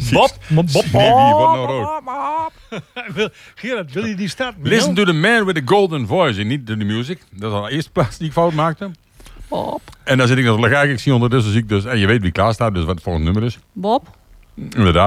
Bob. Wie wordt nou rood? Gerard, wil je die start? Listen to the man with the golden voice. En niet to the music. Dat is al de eerste plaats die ik fout maakte. Bob. En dan zit ik nog lekker. Ik zie ondertussen zie ik dus. En je weet wie klaar staat. Dus wat het volgende nummer is. Bob. Inderdaad.